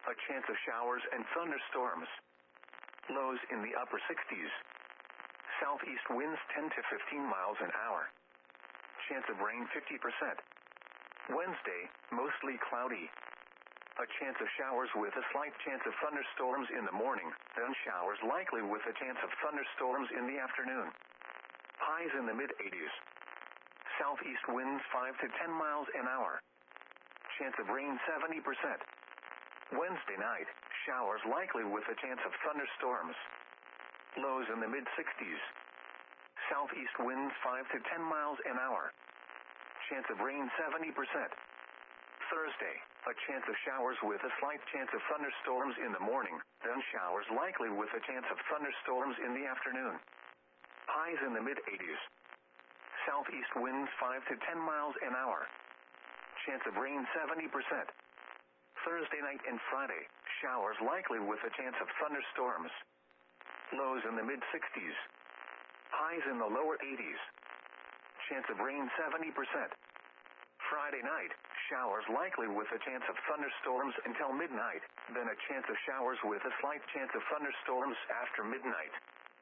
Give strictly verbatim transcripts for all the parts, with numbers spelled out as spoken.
A chance of showers and thunderstorms. Lows in the upper sixties. Southeast winds ten to fifteen miles an hour. Chance of rain fifty percent. Wednesday, mostly cloudy. A chance of showers with a slight chance of thunderstorms in the morning, then showers likely with a chance of thunderstorms in the afternoon. Highs in the mid-eighties. Southeast winds five to ten miles an hour. Chance of rain seventy percent. Wednesday night, showers likely with a chance of thunderstorms. Lows in the mid-sixties. Southeast winds five to ten miles an hour. Chance of rain seventy percent. Thursday, a chance of showers with a slight chance of thunderstorms in the morning, then showers likely with a chance of thunderstorms in the afternoon. Highs in the mid-eighties. Southeast winds five to ten miles an hour. Chance of rain seventy percent. Thursday night and Friday, showers likely with a chance of thunderstorms. Lows in the mid-sixties. Highs in the lower eighties. Chance of rain seventy percent. Friday night, showers likely with a chance of thunderstorms until midnight, then a chance of showers with a slight chance of thunderstorms after midnight.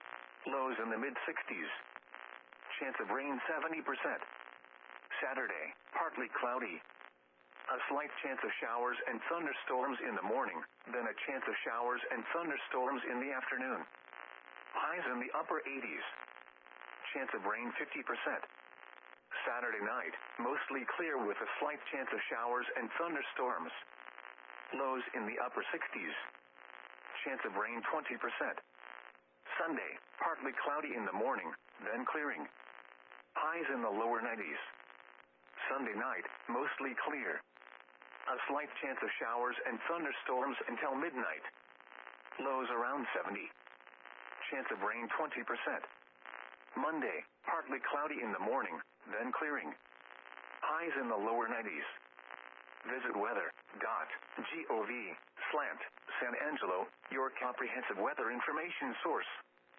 Lows in the mid-sixties. Chance of rain seventy percent. Saturday, partly cloudy. A slight chance of showers and thunderstorms in the morning, then a chance of showers and thunderstorms in the afternoon. Highs in the upper eighties. Chance of rain fifty percent. Saturday night, mostly clear with a slight chance of showers and thunderstorms. Lows in the upper sixties. Chance of rain twenty percent. Sunday, partly cloudy in the morning, then clearing. Highs in the lower nineties. Sunday night, mostly clear. A slight chance of showers and thunderstorms until midnight. Lows around seventy. Chance of rain twenty percent. Monday, partly cloudy in the morning, then clearing. Highs in the lower nineties. Visit weather.gov slant San Angelo, your comprehensive weather information source.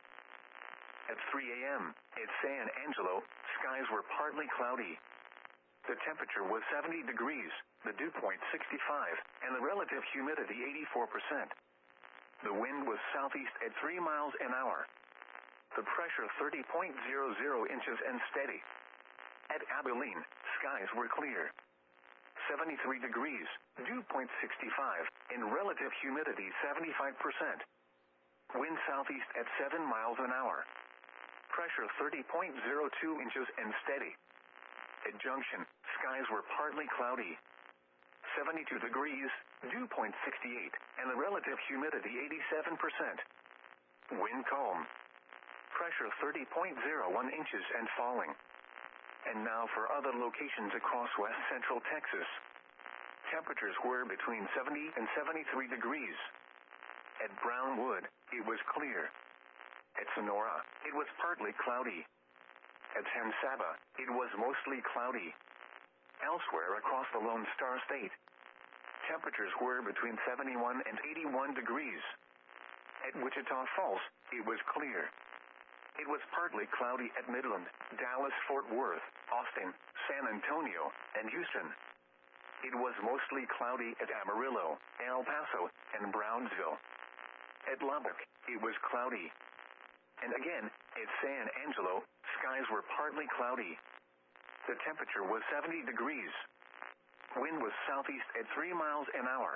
At three a.m., at San Angelo, skies were partly cloudy. The temperature was seventy degrees, the dew point sixty-five, and the relative humidity eighty-four percent. The wind was southeast at three miles an hour. The pressure thirty point zero zero inches and steady. At Abilene, skies were clear. seventy-three degrees, dew point sixty-five, and relative humidity seventy-five percent. Wind southeast at seven miles an hour. Pressure thirty point zero two inches and steady. At Junction, skies were partly cloudy. seventy-two degrees, dew point sixty-eight, and the relative humidity eighty-seven percent. Wind calm. Pressure thirty point zero one inches and falling. And now for other locations across west central Texas. Temperatures were between seventy and seventy-three degrees. At Brownwood, it was clear. At Sonora, it was partly cloudy. At San Saba, it was mostly cloudy. Elsewhere across the Lone Star State, temperatures were between seventy-one and eighty-one degrees. At Wichita Falls, it was clear. It was partly cloudy at Midland, Dallas, Fort Worth, Austin, San Antonio, and Houston. It was mostly cloudy at Amarillo, El Paso, and Brownsville. At Lubbock, it was cloudy. And again, at San Angelo, skies were partly cloudy. The temperature was seventy degrees. Wind was southeast at three miles an hour.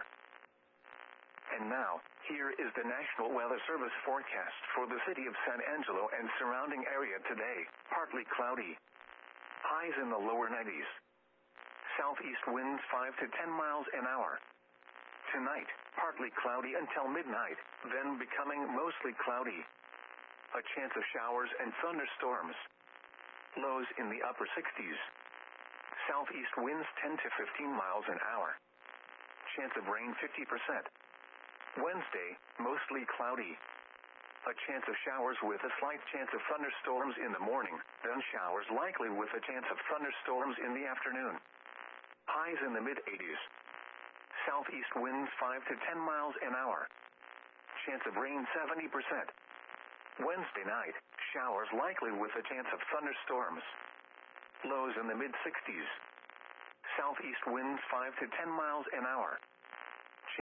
And now, here is the National Weather Service forecast for the city of San Angelo and surrounding area today. Partly cloudy. Highs in the lower nineties. Southeast winds five to ten miles an hour. Tonight, partly cloudy until midnight, then becoming mostly cloudy. A chance of showers and thunderstorms. Lows in the upper sixties. Southeast winds ten to fifteen miles an hour. Chance of rain fifty percent. Wednesday, mostly cloudy. A chance of showers with a slight chance of thunderstorms in the morning, then showers likely with a chance of thunderstorms in the afternoon. Highs in the mid-eighties. Southeast winds five to ten miles an hour. Chance of rain seventy percent. Wednesday night, showers likely with a chance of thunderstorms. Lows in the mid-sixties. Southeast winds five to ten miles an hour.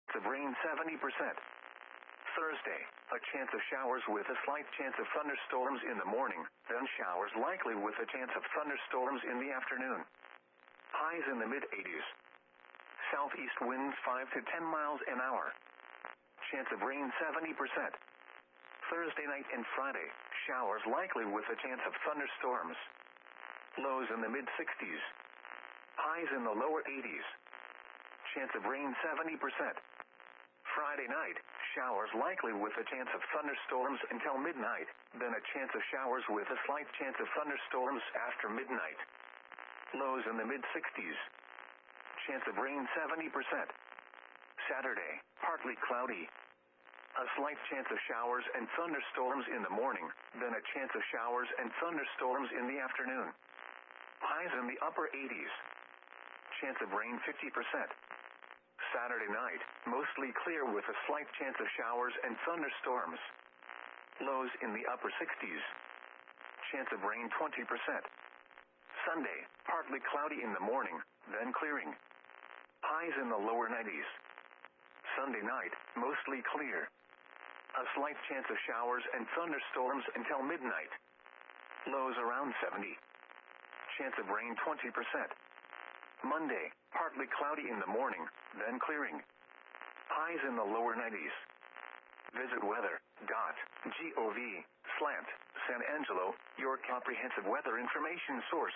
of rain seventy percent. Thursday, a chance of showers with a slight chance of thunderstorms in the morning, then showers likely with a chance of thunderstorms in the afternoon. Highs in the mid eighties. Southeast winds five to ten miles an hour. Chance of rain seventy percent. Thursday night and Friday, showers likely with a chance of thunderstorms. Lows in the mid sixties. Highs in the lower eighties. Chance of rain seventy percent. Friday night, showers likely with a chance of thunderstorms until midnight, then a chance of showers with a slight chance of thunderstorms after midnight. Lows in the mid sixties. Chance of rain seventy percent. Saturday, partly cloudy. A slight chance of showers and thunderstorms in the morning, then a chance of showers and thunderstorms in the afternoon. Highs in the upper eighties. Chance of rain fifty percent. Saturday night, mostly clear with a slight chance of showers and thunderstorms. Lows in the upper sixties. Chance of rain twenty percent. Sunday, partly cloudy in the morning, then clearing. Highs in the lower nineties. Sunday night, mostly clear. A slight chance of showers and thunderstorms until midnight. Lows around seventy. Chance of rain twenty percent. Monday, partly cloudy in the morning, then clearing. Highs in the lower nineties. Visit weather dot gov slant San Angelo, your comprehensive weather information source.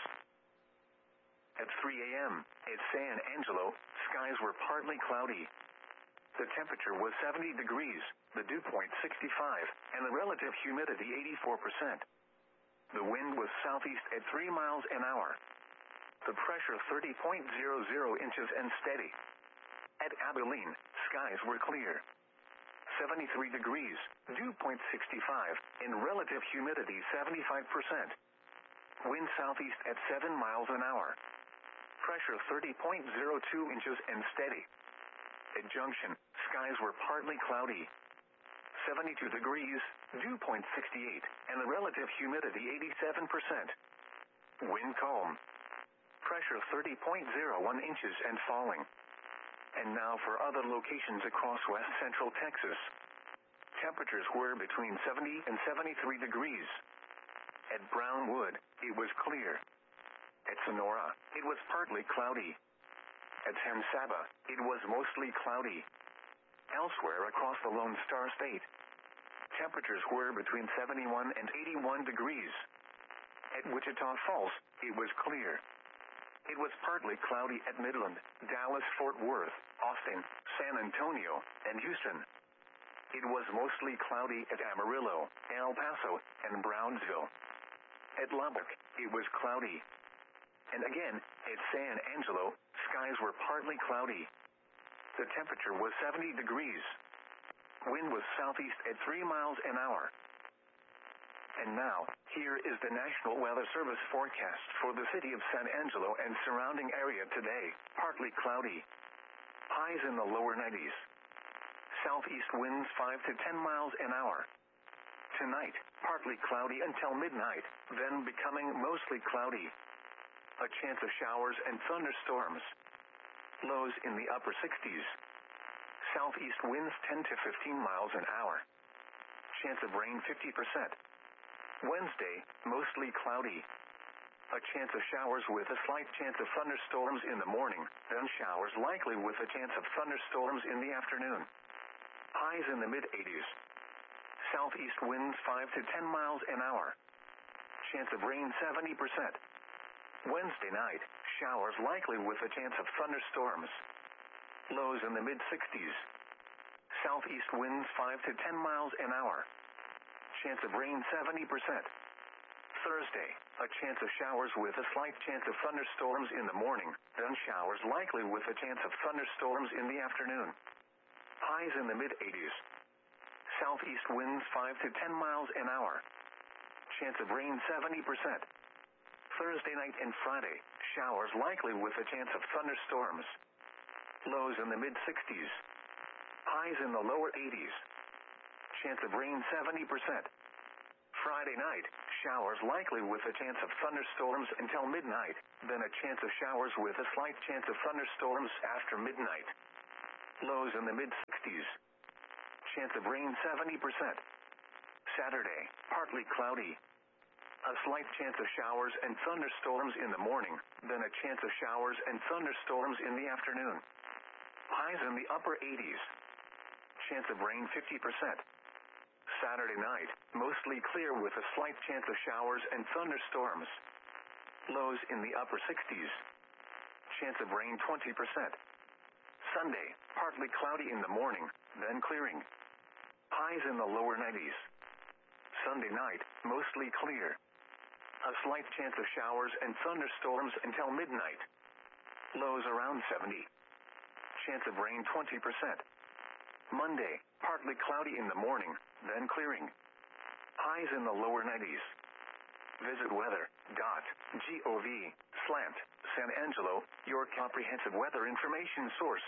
At three a.m. at San Angelo, skies were partly cloudy. The temperature was seventy degrees, the dew point sixty-five, and the relative humidity eighty-four percent. The wind was southeast at three miles an hour. The pressure thirty point zero zero inches and steady. At Abilene, skies were clear. seventy-three degrees, dew point sixty-five, and relative humidity seventy-five percent. Wind southeast at seven miles an hour. Pressure thirty point zero two inches and steady. At Junction, skies were partly cloudy. seventy-two degrees, dew point sixty-eight, and the relative humidity eighty-seven percent. Wind calm. Pressure thirty point zero one inches and falling. And now for other locations across west central Texas. Temperatures were between seventy and seventy-three degrees. At Brownwood, it was clear. At Sonora, it was partly cloudy. At San Saba, it was mostly cloudy. Elsewhere across the Lone Star State, temperatures were between seventy-one and eighty-one degrees. At Wichita Falls, it was clear. It was partly cloudy at Midland, Dallas, Fort Worth, Austin, San Antonio, and Houston. It was mostly cloudy at Amarillo, El Paso, and Brownsville. At Lubbock, it was cloudy. And again, at San Angelo, skies were partly cloudy. The temperature was seventy degrees. Wind was southeast at three miles an hour. And now, here is the National Weather Service forecast for the city of San Angelo and surrounding area today. Partly cloudy. Highs in the lower nineties. Southeast winds five to ten miles an hour. Tonight, partly cloudy until midnight, then becoming mostly cloudy. A chance of showers and thunderstorms. Lows in the upper sixties. Southeast winds ten to fifteen miles an hour. Chance of rain fifty percent. Wednesday, mostly cloudy. A chance of showers with a slight chance of thunderstorms in the morning, then showers likely with a chance of thunderstorms in the afternoon. Highs in the mid eighties. Southeast winds five to ten miles an hour. Chance of rain seventy percent. Wednesday night, showers likely with a chance of thunderstorms. Lows in the mid sixties. Southeast winds five to ten miles an hour. Chance of rain seventy percent. Thursday, a chance of showers with a slight chance of thunderstorms in the morning, then showers likely with a chance of thunderstorms in the afternoon. Highs in the mid eighties. Southeast winds five to ten miles an hour. Chance of rain seventy percent. Thursday night and Friday, showers likely with a chance of thunderstorms. Lows in the mid sixties. Highs in the lower eighties. Chance of rain seventy percent. Friday night, showers likely with a chance of thunderstorms until midnight, then a chance of showers with a slight chance of thunderstorms after midnight. Lows in the mid sixties. Chance of rain seventy percent. Saturday, partly cloudy. A slight chance of showers and thunderstorms in the morning, then a chance of showers and thunderstorms in the afternoon. Highs in the upper eighties. Chance of rain fifty percent. Saturday night, mostly clear with a slight chance of showers and thunderstorms. Lows in the upper sixties. Chance of rain twenty percent. Sunday, partly cloudy in the morning, then clearing. Highs in the lower nineties. Sunday night, mostly clear. A slight chance of showers and thunderstorms until midnight. Lows around seventy. Chance of rain twenty percent. Monday, partly cloudy in the morning, then clearing. Highs in the lower nineties. Visit weather dot gov slant San Angelo, your comprehensive weather information source.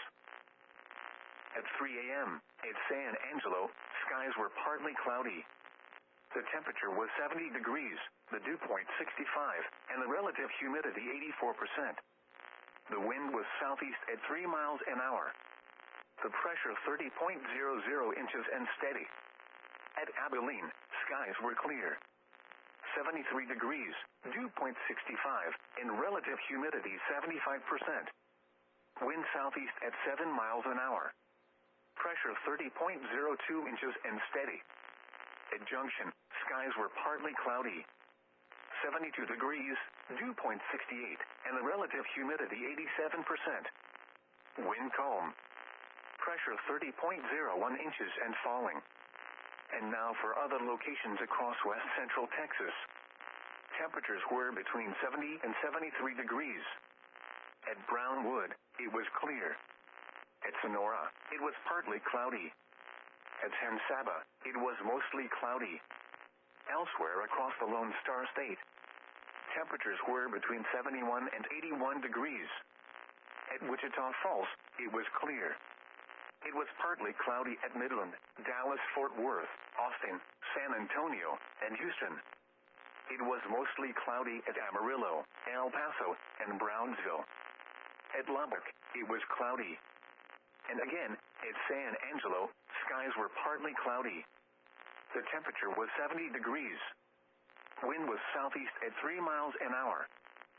At three a.m. at San Angelo, skies were partly cloudy. The temperature was seventy degrees, the dew point sixty-five, and the relative humidity eighty-four percent. The wind was southeast at three miles an hour. The pressure thirty point zero zero inches and steady. At Abilene, skies were clear. seventy-three degrees, dew point sixty-five, and relative humidity seventy-five percent. Wind southeast at seven miles an hour. Pressure thirty point zero two inches and steady. At Junction, skies were partly cloudy. seventy-two degrees, dew point sixty-eight, and the relative humidity eighty-seven percent. Wind calm. Pressure thirty point zero one inches and falling. And now for other locations across west central Texas. Temperatures were between seventy and seventy-three degrees. At Brownwood, it was clear. At Sonora, it was partly cloudy. At San Saba, it was mostly cloudy. Elsewhere across the Lone Star State, temperatures were between seventy-one and eighty-one degrees. At Wichita Falls, it was clear. It was partly cloudy at Midland, Dallas, Fort Worth, Austin, San Antonio, and Houston. It was mostly cloudy at Amarillo, El Paso, and Brownsville. At Lubbock, it was cloudy. And again, at San Angelo, skies were partly cloudy. The temperature was seventy degrees. Wind was southeast at three miles an hour.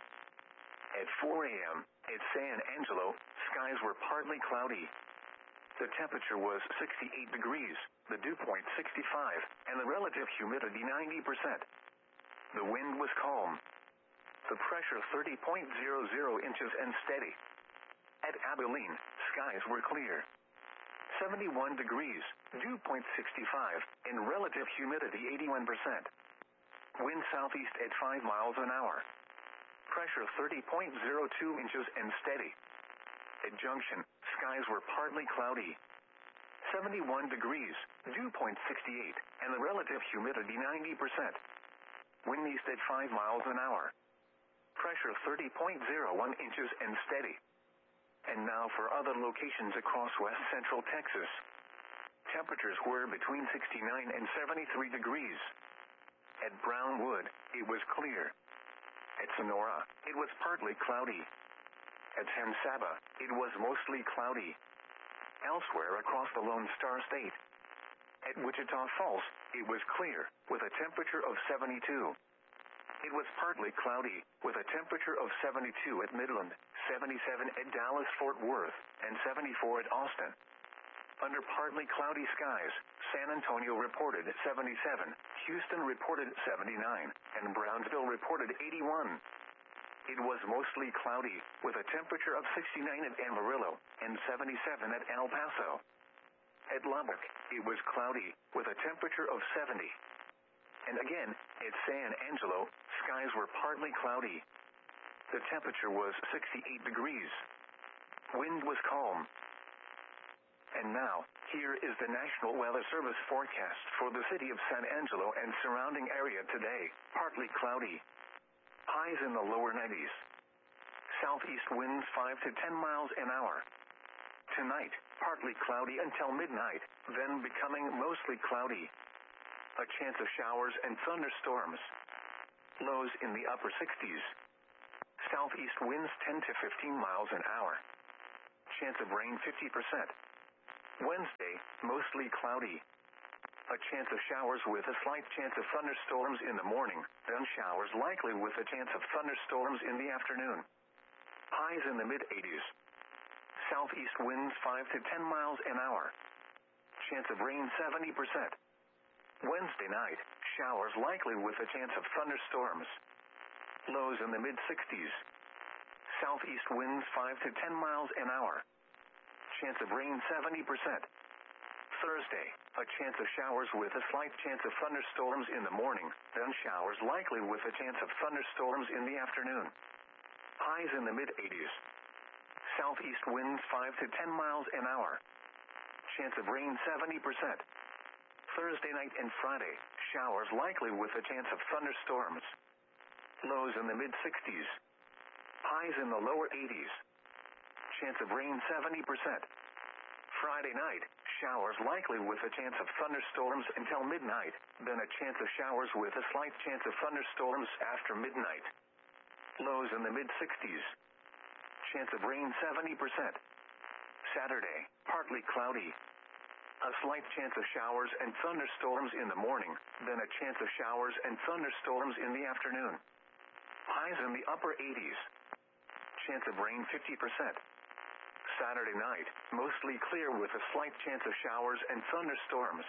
At four a.m. at San Angelo, skies were partly cloudy. The temperature was sixty-eight degrees, the dew point sixty-five, and the relative humidity ninety percent. The wind was calm. The pressure thirty point zero zero inches and steady. At Abilene, skies were clear. seventy-one degrees, dew point sixty-five, and relative humidity eighty-one percent. Wind southeast at five miles an hour. Pressure thirty point zero two inches and steady. At Junction, skies were partly cloudy. seventy-one degrees, dew point sixty-eight, and the relative humidity ninety percent. Wind east at five miles an hour. Pressure thirty point zero one inches and steady. And now for other locations across west central Texas. Temperatures were between sixty-nine and seventy-three degrees. At Brownwood, it was clear. At Sonora, it was partly cloudy. At San Saba, it was mostly cloudy. Elsewhere across the Lone Star State. At Wichita Falls, it was clear, with a temperature of seventy-two. It was partly cloudy, with a temperature of seventy-two at Midland, seventy-seven at Dallas, Fort Worth, and seventy-four at Austin. Under partly cloudy skies, San Antonio reported seventy-seven, Houston reported seventy-nine, and Brownsville reported eighty-one. It was mostly cloudy, with a temperature of sixty-nine at Amarillo, and seventy-seven at El Paso. At Lubbock, it was cloudy, with a temperature of seventy. And again, at San Angelo, skies were partly cloudy. The temperature was sixty-eight degrees. Wind was calm. And now, here is the National Weather Service forecast for the city of San Angelo and surrounding area today. Partly cloudy. Highs in the lower nineties. Southeast winds five to ten miles an hour. Tonight, partly cloudy until midnight, then becoming mostly cloudy. A chance of showers and thunderstorms. Lows in the upper sixties. Southeast winds ten to fifteen miles an hour. Chance of rain fifty percent. Wednesday, mostly cloudy. A chance of showers with a slight chance of thunderstorms in the morning, then showers likely with a chance of thunderstorms in the afternoon. Highs in the mid eighties. Southeast winds five to ten miles an hour. Chance of rain seventy percent. Wednesday night, showers likely with a chance of thunderstorms. Lows in the mid sixties. Southeast winds five to ten miles an hour. Chance of rain seventy percent. Thursday, a chance of showers with a slight chance of thunderstorms in the morning, then showers likely with a chance of thunderstorms in the afternoon. Highs in the mid eighties. Southeast winds five to ten miles an hour. Chance of rain seventy percent. Thursday night and Friday, showers likely with a chance of thunderstorms. Lows in the mid sixties. Highs in the lower eighties. Chance of rain seventy percent. Friday night, showers likely with a chance of thunderstorms until midnight, then a chance of showers with a slight chance of thunderstorms after midnight. Lows in the mid sixties. Chance of rain seventy percent. Saturday, partly cloudy. A slight chance of showers and thunderstorms in the morning, then a chance of showers and thunderstorms in the afternoon. Highs in the upper eighties. Chance of rain fifty percent. Saturday night, mostly clear with a slight chance of showers and thunderstorms.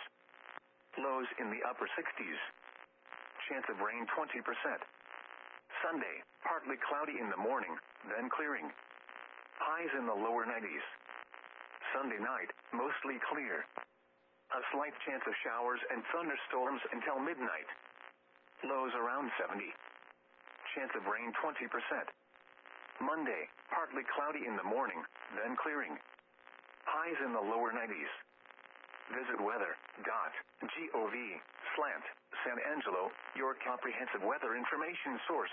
Lows in the upper sixties. Chance of rain twenty percent. Sunday, partly cloudy in the morning, then clearing. Highs in the lower nineties. Sunday night, mostly clear. A slight chance of showers and thunderstorms until midnight. Lows around seventy. Chance of rain twenty percent. Monday, partly cloudy in the morning, then clearing. Highs in the lower nineties. Visit weather dot gov slash San Angelo, your comprehensive weather information source.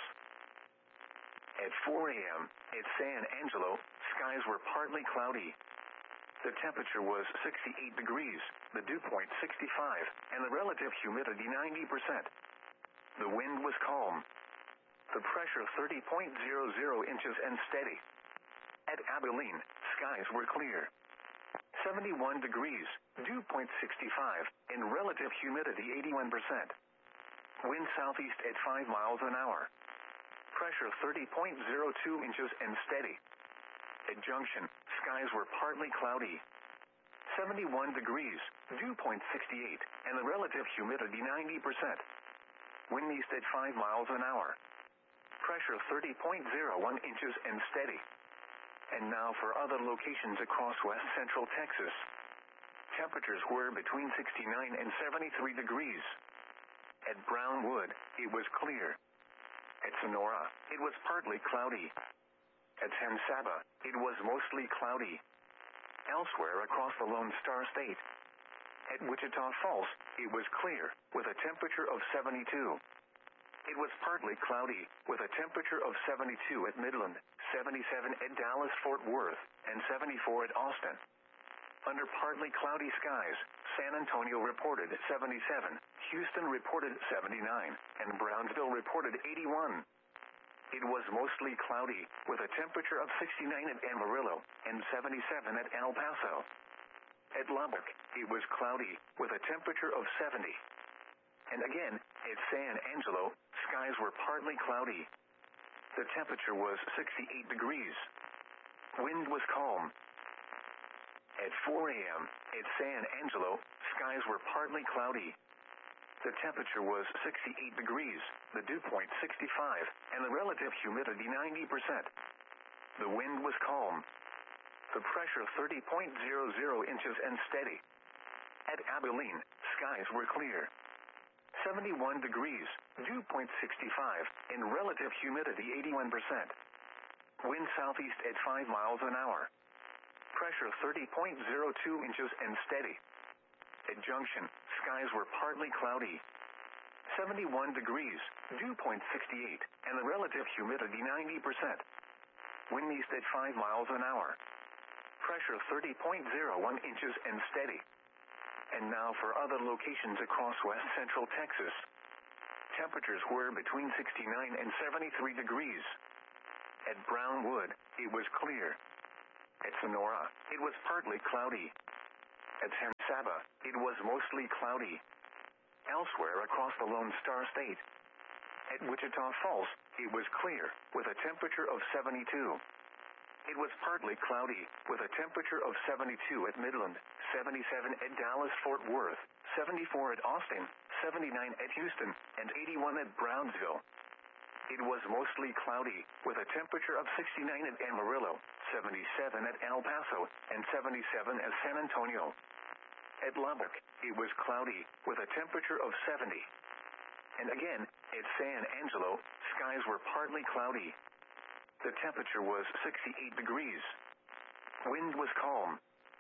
At four a.m., at San Angelo, skies were partly cloudy. The temperature was sixty-eight degrees, the dew point sixty-five, and the relative humidity ninety percent. The wind was calm. The pressure thirty point zero zero inches and steady. At Abilene, skies were clear. seventy-one degrees, dew point sixty-five, and relative humidity eighty-one percent. Wind southeast at five miles an hour. Pressure thirty point zero two inches and steady. At Junction, skies were partly cloudy. seventy-one degrees, dew point sixty-eight, and the relative humidity ninety percent. Wind east at five miles an hour. Pressure thirty point zero one inches and steady. And now for other locations across west central Texas. Temperatures were between sixty-nine and seventy-three degrees. At Brownwood, it was clear. At Sonora, it was partly cloudy. At San Saba, it was mostly cloudy. Elsewhere across the Lone Star State. At Wichita Falls, it was clear, with a temperature of seventy-two. It was partly cloudy, with a temperature of seventy-two at Midland, seventy-seven at Dallas-Fort Worth, and seventy-four at Austin. Under partly cloudy skies, San Antonio reported seventy-seven, Houston reported seventy-nine, and Brownsville reported eighty-one. It was mostly cloudy, with a temperature of sixty-nine at Amarillo, and seventy-seven at El Paso. At Lubbock, it was cloudy, with a temperature of seventy. And again, at San Angelo, skies were partly cloudy. The temperature was sixty-eight degrees. Wind was calm. At four a.m., at San Angelo, skies were partly cloudy. The temperature was sixty-eight degrees, the dew point sixty-five, and the relative humidity ninety percent. The wind was calm. The pressure thirty point zero zero inches and steady. At Abilene, skies were clear. seventy-one degrees, dew point sixty-five, and relative humidity eighty-one percent. Wind southeast at five miles an hour. Pressure thirty point zero two inches and steady. At Junction, skies were partly cloudy. seventy-one degrees, dew point sixty-eight, and the relative humidity ninety percent. Wind east at five miles an hour. Pressure thirty point zero one inches and steady. And now for other locations across west central Texas. Temperatures were between sixty-nine and seventy-three degrees. At Brownwood, it was clear. At Sonora, it was partly cloudy. At San Saba, it was mostly cloudy. Elsewhere across the Lone Star State. At Wichita Falls, it was clear, with a temperature of seventy-two. It was partly cloudy, with a temperature of seventy-two at Midland, seventy-seven at Dallas-Fort Worth, seventy-four at Austin, seventy-nine at Houston, and eighty-one at Brownsville. It was mostly cloudy, with a temperature of sixty-nine at Amarillo, seventy-seven at El Paso, and seventy-seven at San Antonio. At Lubbock, it was cloudy, with a temperature of seventy. And again, at San Angelo, skies were partly cloudy. The temperature was sixty-eight degrees. Wind was calm.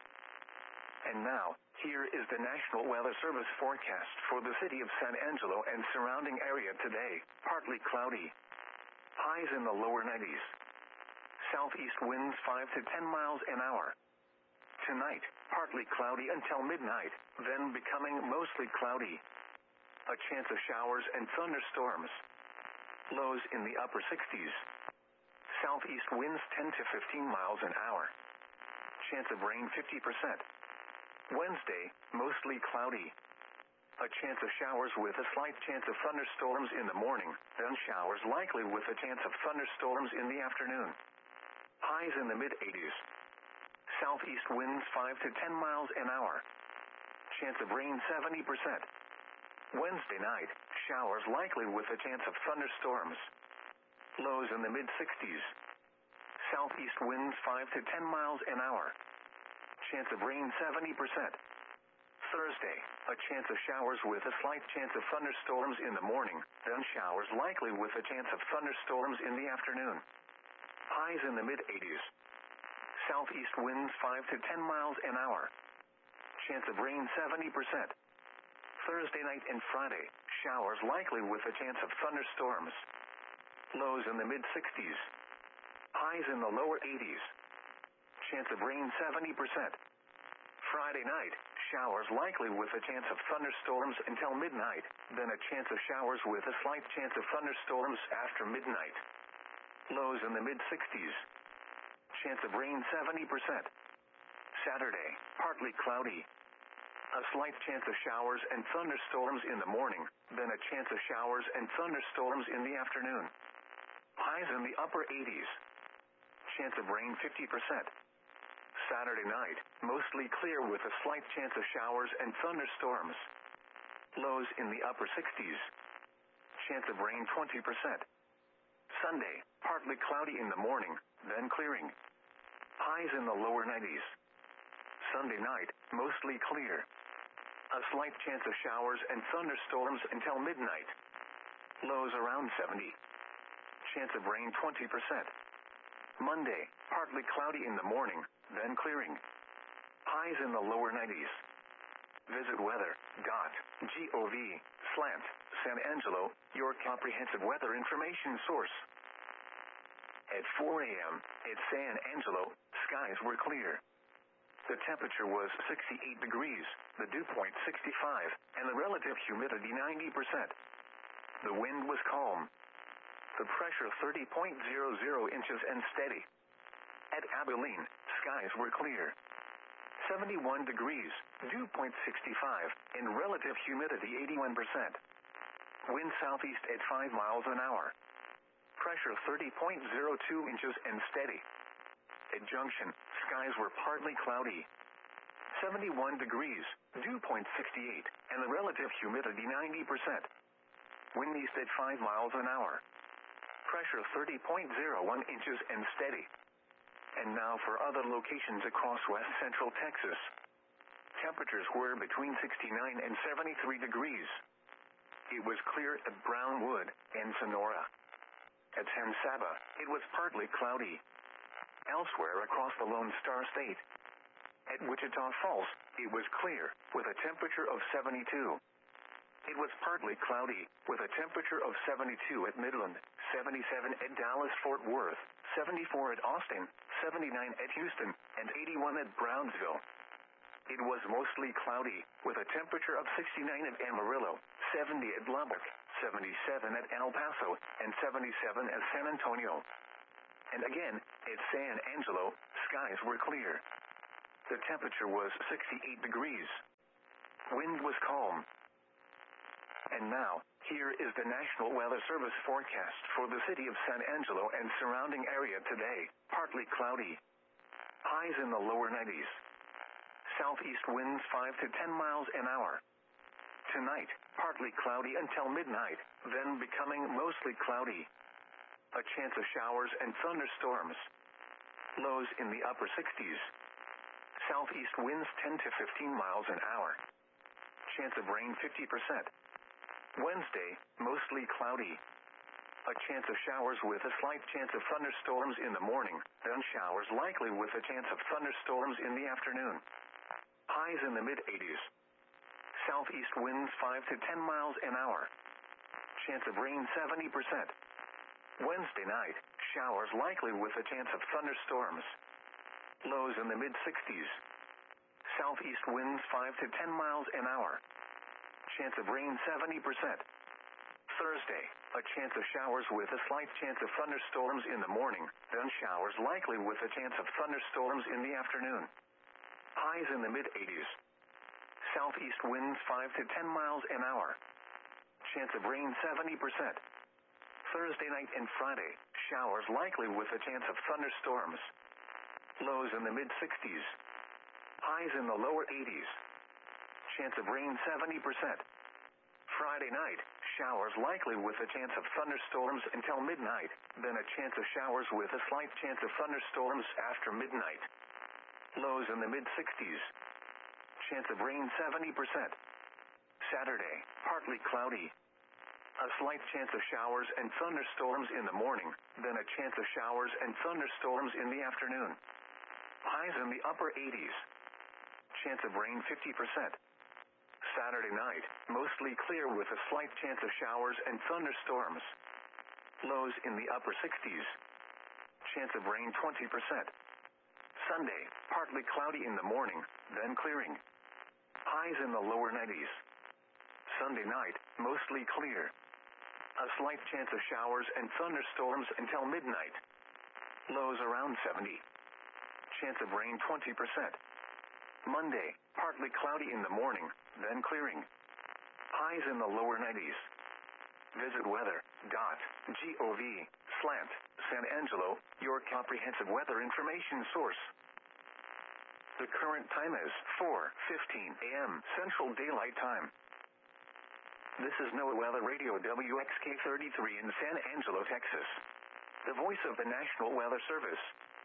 And now, here is the National Weather Service forecast for the city of San Angelo and surrounding area today. Partly cloudy. Highs in the lower nineties. Southeast winds five to ten miles an hour. Tonight, partly cloudy until midnight, then becoming mostly cloudy. A chance of showers and thunderstorms. Lows in the upper sixties. Southeast winds ten to fifteen miles an hour. Chance of rain fifty percent. Wednesday, mostly cloudy. A chance of showers with a slight chance of thunderstorms in the morning, then showers likely with a chance of thunderstorms in the afternoon. Highs in the mid-eighties. Southeast winds five to ten miles an hour. Chance of rain seventy percent. Wednesday night, showers likely with a chance of thunderstorms. Lows in the mid-sixties. Southeast winds five to ten miles an hour. Chance of rain seventy percent. Thursday, a chance of showers with a slight chance of thunderstorms in the morning, then showers likely with a chance of thunderstorms in the afternoon. Highs in the mid-eighties. Southeast winds five to ten miles an hour. Chance of rain seventy percent. Thursday night and Friday, showers likely with a chance of thunderstorms. Lows in the mid-sixties. Highs in the lower eighties. Chance of rain seventy percent. Friday night, showers likely with a chance of thunderstorms until midnight, then a chance of showers with a slight chance of thunderstorms after midnight. Lows in the mid-sixties. Chance of rain seventy percent. Saturday, partly cloudy. A slight chance of showers and thunderstorms in the morning, then a chance of showers and thunderstorms in the afternoon. Highs in the upper eighties. Chance of rain fifty percent. Saturday night, mostly clear with a slight chance of showers and thunderstorms. Lows in the upper sixties. Chance of rain twenty percent. Sunday, partly cloudy in the morning, then clearing. Highs in the lower nineties. Sunday night, mostly clear. A slight chance of showers and thunderstorms until midnight. Lows around seventy. Chance of rain twenty percent. Monday, partly cloudy in the morning, then clearing. Highs in the lower nineties. Visit weather dot gov slash San Angelo, your comprehensive weather information source. At four a.m., at San Angelo, skies were clear. The temperature was sixty-eight degrees, the dew point sixty-five, and the relative humidity ninety percent. The wind was calm. The pressure thirty point zero zero inches and steady. At Abilene, skies were clear. seventy-one degrees, dew point sixty-five, and relative humidity eighty-one percent. Wind southeast at five miles an hour. Pressure thirty point zero two inches and steady. At Junction, skies were partly cloudy. seventy-one degrees, dew point sixty-eight, and the relative humidity ninety percent. Wind east at five miles an hour. Pressure thirty point zero one inches and steady. And now for other locations across west central Texas. Temperatures were between sixty-nine and seventy-three degrees. It was clear at Brownwood and Sonora. At San Saba, it was partly cloudy. Elsewhere across the Lone Star State. At Wichita Falls, it was clear, with a temperature of seventy-two. It was partly cloudy, with a temperature of seventy-two at Midland, seventy-seven at Dallas-Fort Worth, seventy-four at Austin, seventy-nine at Houston, and eighty-one at Brownsville. It was mostly cloudy, with a temperature of sixty-nine at Amarillo, seventy at Lubbock, seventy-seven at El Paso, and seventy-seven at San Antonio. And again, at San Angelo, skies were clear. The temperature was sixty-eight degrees. Wind was calm. And now, here is the National Weather Service forecast for the city of San Angelo and surrounding area today. Partly cloudy. Highs in the lower nineties. Southeast winds five to ten miles an hour. Tonight, partly cloudy until midnight, then becoming mostly cloudy. A chance of showers and thunderstorms. Lows in the upper sixties. Southeast winds ten to fifteen miles an hour. Chance of rain fifty percent. Wednesday, mostly cloudy. A chance of showers with a slight chance of thunderstorms in the morning, then showers likely with a chance of thunderstorms in the afternoon. Highs in the mid-eighties. Southeast winds five to ten miles an hour. Chance of rain seventy percent. Wednesday night, showers likely with a chance of thunderstorms. Lows in the mid-sixties. Southeast winds five to ten miles an hour. Chance of rain seventy percent. Thursday, a chance of showers with a slight chance of thunderstorms in the morning, then showers likely with a chance of thunderstorms in the afternoon. Highs in the mid-eighties. Southeast winds five to ten miles an hour. Chance of rain seventy percent. Thursday night and Friday, showers likely with a chance of thunderstorms. Lows in the mid-sixties. Highs in the lower eighties. Chance of rain seventy percent. Friday night, showers likely with a chance of thunderstorms until midnight, then a chance of showers with a slight chance of thunderstorms after midnight. Lows in the mid-sixties. Chance of rain seventy percent. Saturday, partly cloudy. A slight chance of showers and thunderstorms in the morning, then a chance of showers and thunderstorms in the afternoon. Highs in the upper eighties. Chance of rain fifty percent. Saturday night, mostly clear with a slight chance of showers and thunderstorms. Lows in the upper sixties. Chance of rain twenty percent. Sunday, partly cloudy in the morning, then clearing. Highs in the lower nineties. Sunday night, mostly clear. A slight chance of showers and thunderstorms until midnight. Lows around seventy. Chance of rain twenty percent. Monday, partly cloudy in the morning, then clearing. Highs in the lower nineties. Visit weather dot gov slash San Angelo, your comprehensive weather information source. The current time is four fifteen a m Central Daylight Time. This is NOAA Weather Radio W X K thirty-three in San Angelo, Texas. The voice of the National Weather Service.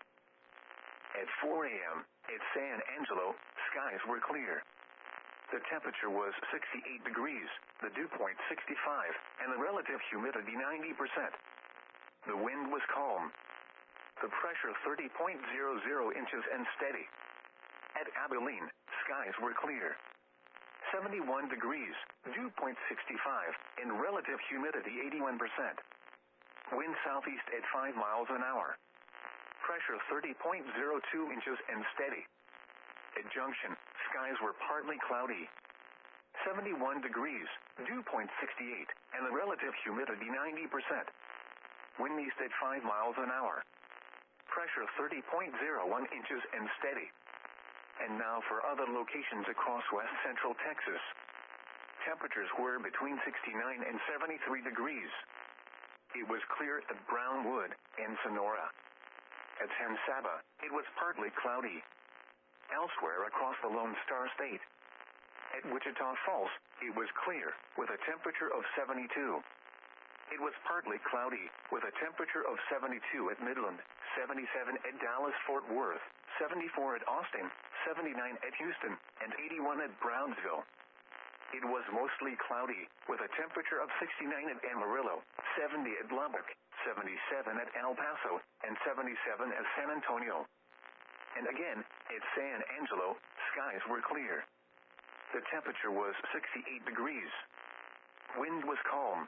At four a m at San Angelo, skies were clear. The temperature was sixty-eight degrees, the dew point sixty-five, and the relative humidity ninety percent. The wind was calm. The pressure thirty point zero zero inches and steady. At Abilene, skies were clear. seventy-one degrees, dew point sixty-five, and relative humidity eighty-one percent. Wind southeast at five miles an hour. Pressure thirty point zero two inches and steady. At Junction, skies were partly cloudy. seventy-one degrees, dew point sixty-eight, and the relative humidity ninety percent. Wind east at five miles an hour. Pressure thirty point zero one inches and steady. And now for other locations across west central Texas. Temperatures were between sixty-nine and seventy-three degrees. It was clear at Brownwood and Sonora. At San Saba, it was partly cloudy. Elsewhere across the Lone Star State. At Wichita Falls, it was clear, with a temperature of seventy-two. It was partly cloudy, with a temperature of seventy-two at Midland, seventy-seven at Dallas-Fort Worth, seventy-four at Austin, seventy-nine at Houston, and eighty-one at Brownsville. It was mostly cloudy, with a temperature of sixty-nine at Amarillo, seventy at Lubbock, seventy-seven at El Paso, and seventy-seven at San Antonio. And again, at San Angelo, skies were clear. The temperature was sixty-eight degrees. Wind was calm.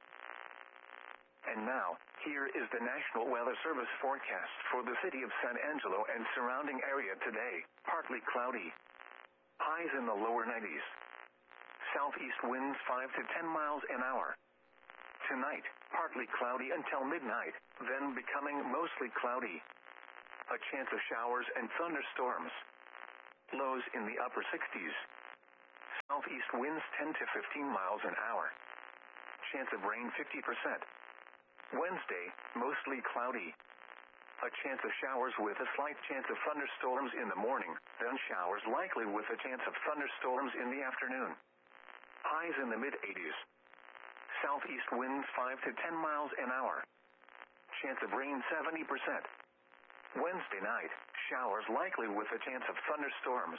And now, here is the National Weather Service forecast for the city of San Angelo and surrounding area today. Partly cloudy. Highs in the lower nineties. Southeast winds five to ten miles an hour. Tonight, partly cloudy until midnight, then becoming mostly cloudy. A chance of showers and thunderstorms. Lows in the upper sixties. Southeast winds ten to fifteen miles an hour. Chance of rain fifty percent. Wednesday, mostly cloudy. A chance of showers with a slight chance of thunderstorms in the morning, then showers likely with a chance of thunderstorms in the afternoon. Highs in the mid-eighties. Southeast winds five to ten miles an hour. Chance of rain seventy percent. Wednesday night, showers likely with a chance of thunderstorms.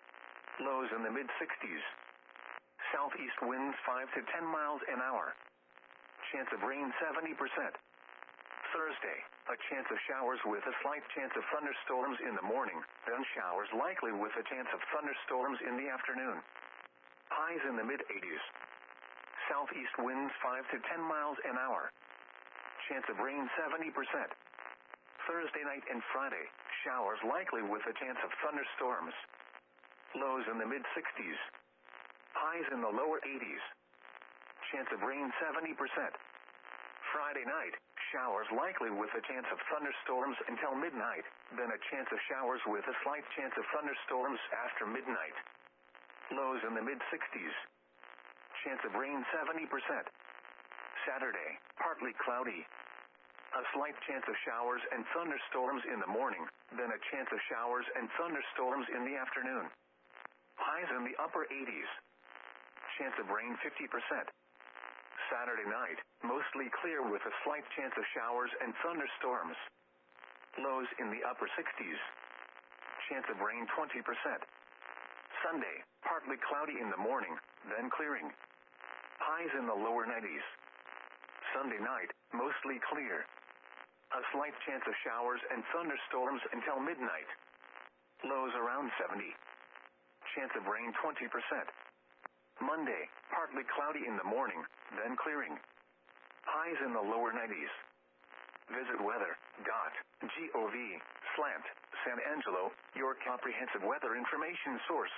Lows in the mid-sixties. Southeast winds five to ten miles an hour. Chance of rain seventy percent. Thursday, a chance of showers with a slight chance of thunderstorms in the morning, then showers likely with a chance of thunderstorms in the afternoon. Highs in the mid-eighties. Southeast winds five to ten miles an hour. Chance of rain seventy percent. Thursday night and Friday, showers likely with a chance of thunderstorms. Lows in the mid-sixties. Highs in the lower eighties. Chance of rain seventy percent. Friday night, showers likely with a chance of thunderstorms until midnight, then a chance of showers with a slight chance of thunderstorms after midnight. Lows in the mid-sixties. Chance of rain seventy percent. Saturday, partly cloudy. A slight chance of showers and thunderstorms in the morning, then a chance of showers and thunderstorms in the afternoon. Highs in the upper eighties. Chance of rain fifty percent. Saturday night, mostly clear with a slight chance of showers and thunderstorms. Lows in the upper sixties. Chance of rain twenty percent. Sunday, partly cloudy in the morning, then clearing. Highs in the lower nineties. Sunday night, mostly clear. A slight chance of showers and thunderstorms until midnight. Lows around seventy. Chance of rain twenty percent. Monday, partly cloudy in the morning, then clearing. Highs in the lower nineties. Visit weather dot gov slash San Angelo, your comprehensive weather information source.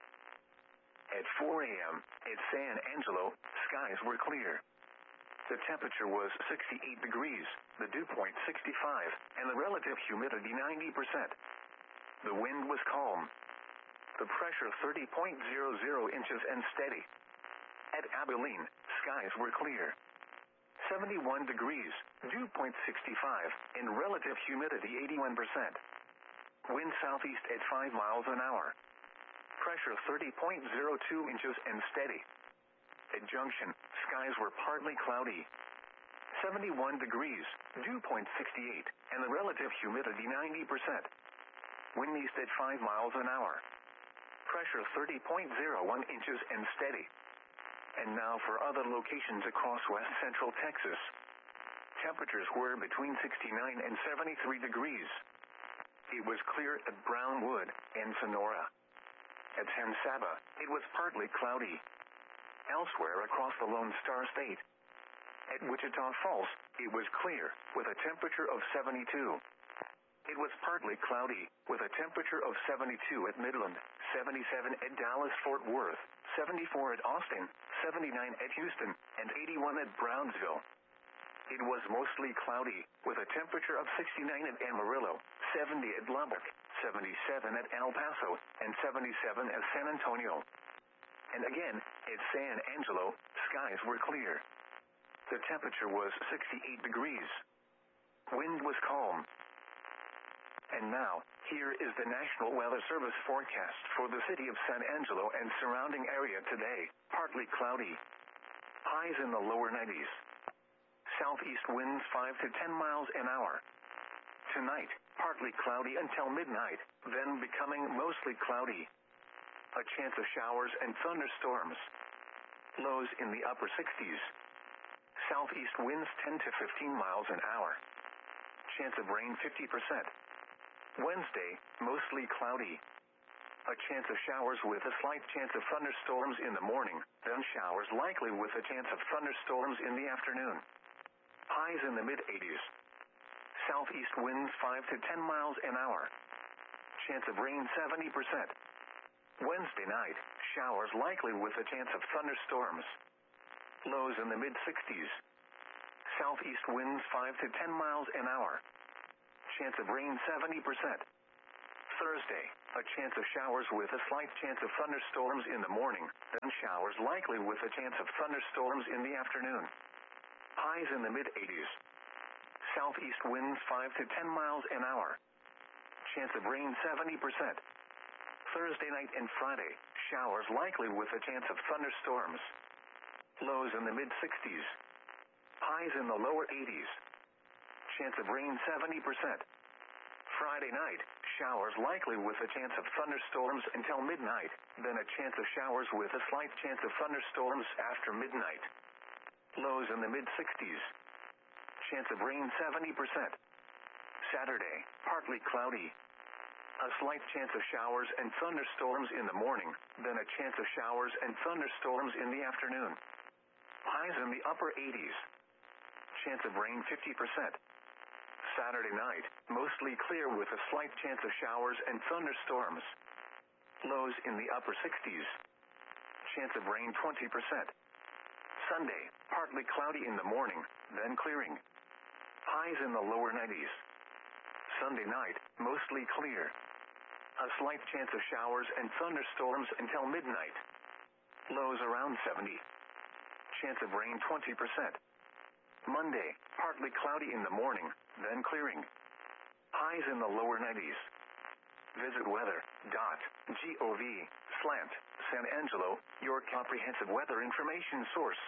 At four a.m., at San Angelo, skies were clear. The temperature was sixty-eight degrees, the dew point sixty-five, and the relative humidity ninety percent. The wind was calm. The pressure thirty point zero zero inches and steady. At Abilene, skies were clear. seventy-one degrees, dew point sixty-five, and relative humidity eighty-one percent. Wind southeast at five miles an hour. Pressure thirty point zero two inches and steady. At Junction, skies were partly cloudy. seventy-one degrees, dew point sixty-eight, and the relative humidity ninety percent. Wind east at five miles an hour. Pressure thirty point zero one inches and steady. And now for other locations across west central Texas. Temperatures were between sixty-nine and seventy-three degrees. It was clear at Brownwood and Sonora. At San Saba, it was partly cloudy. Elsewhere across the Lone Star State. At Wichita Falls, it was clear, with a temperature of seventy-two. It was partly cloudy, with a temperature of seventy-two at Midland, seventy-seven at Dallas-Fort Worth, seventy-four at Austin, seventy-nine at Houston, and eighty-one at Brownsville. It was mostly cloudy, with a temperature of sixty-nine at Amarillo, seventy at Lubbock, seventy-seven at El Paso, and seventy-seven at San Antonio. And again, at San Angelo, skies were clear. The temperature was sixty-eight degrees. Wind was calm. And now, here is the National Weather Service forecast for the city of San Angelo and surrounding area today. Partly cloudy. Highs in the lower nineties. Southeast winds five to ten miles an hour. Tonight, partly cloudy until midnight, then becoming mostly cloudy. A chance of showers and thunderstorms. Lows in the upper sixties. Southeast winds ten to fifteen miles an hour. Chance of rain fifty percent. Wednesday, mostly cloudy. A chance of showers with a slight chance of thunderstorms in the morning, then showers likely with a chance of thunderstorms in the afternoon. Highs in the mid-eighties. Southeast winds five to ten miles an hour. Chance of rain seventy percent. Wednesday night, showers likely with a chance of thunderstorms. Lows in the mid-sixties. Southeast winds five to ten miles an hour. Chance of rain seventy percent. Thursday, a chance of showers with a slight chance of thunderstorms in the morning, then showers likely with a chance of thunderstorms in the afternoon. Highs in the mid-eighties. Southeast winds five to ten miles an hour. Chance of rain seventy percent. Thursday night and Friday, showers likely with a chance of thunderstorms. Lows in the mid-sixties. Highs in the lower eighties. Chance of rain seventy percent. Friday night, showers likely with a chance of thunderstorms until midnight, then a chance of showers with a slight chance of thunderstorms after midnight. Lows in the mid-sixties. Chance of rain seventy percent. Saturday, partly cloudy. A slight chance of showers and thunderstorms in the morning, then a chance of showers and thunderstorms in the afternoon. Highs in the upper eighties. Chance of rain fifty percent. Saturday night, mostly clear with a slight chance of showers and thunderstorms. Lows in the upper sixties. Chance of rain twenty percent. Sunday, partly cloudy in the morning, then clearing. Highs in the lower nineties. Sunday night, mostly clear. A slight chance of showers and thunderstorms until midnight. Lows around seventy. Chance of rain twenty percent. Monday, partly cloudy in the morning, then clearing. Highs in the lower nineties. Visit weather dot gov slant San Angelo, your comprehensive weather information source.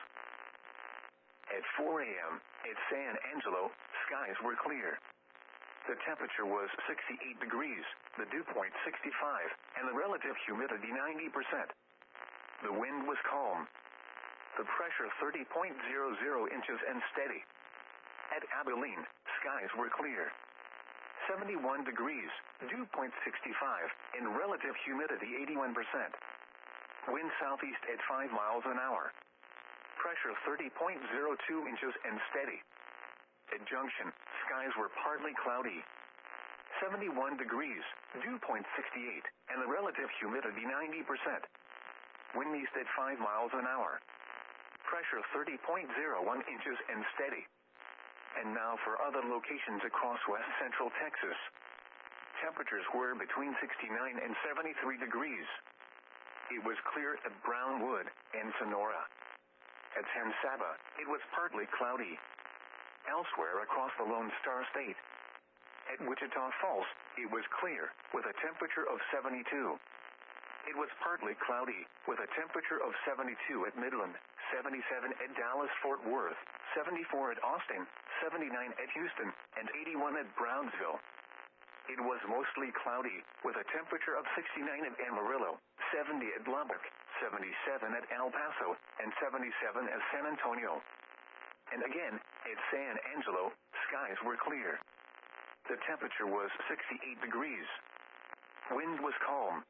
At four a.m. at San Angelo, skies were clear. The temperature was sixty-eight degrees, the dew point sixty-five, and the relative humidity ninety percent. The wind was calm. The pressure thirty point zero zero inches and steady. At Abilene, skies were clear. seventy-one degrees, dew point sixty-five, and relative humidity eighty-one percent. Wind southeast at five miles an hour. Pressure thirty point zero two inches and steady. At Junction, skies were partly cloudy. seventy-one degrees, dew point sixty-eight, and the relative humidity ninety percent. Wind east at five miles an hour. Pressure thirty point zero one inches and steady. And now for other locations across west central Texas. Temperatures were between sixty-nine and seventy-three degrees. It was clear at Brownwood and Sonora. At San Saba, it was partly cloudy. Elsewhere across the Lone Star State. At Wichita Falls, it was clear, with a temperature of seventy-two. It was partly cloudy, with a temperature of seventy-two at Midland, seventy-seven at Dallas-Fort Worth, seventy-four at Austin, seventy-nine at Houston, and eighty-one at Brownsville. It was mostly cloudy, with a temperature of sixty-nine at Amarillo, seventy at Lubbock, seventy-seven at El Paso, and seventy-seven at San Antonio. And again, at San Angelo, skies were clear. The temperature was sixty-eight degrees. Wind was calm.